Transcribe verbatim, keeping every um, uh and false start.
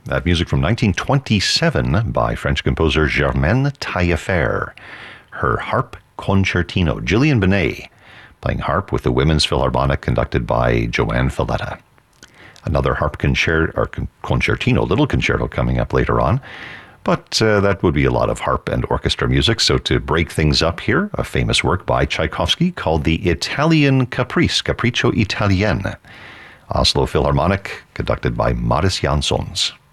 That music from nineteen twenty-seven by French composer Germaine Taillefer. Her harp concertino. Gillian Benet playing harp with the Women's Philharmonic, conducted by Joanne Falletta. Another harp concerto, or concertino, little concerto coming up later on. But uh, that would be a lot of harp and orchestra music. So to break things up here, a famous work by Tchaikovsky called the Italian Caprice, Capriccio Italien. Oslo Philharmonic, conducted by Modest Jansons.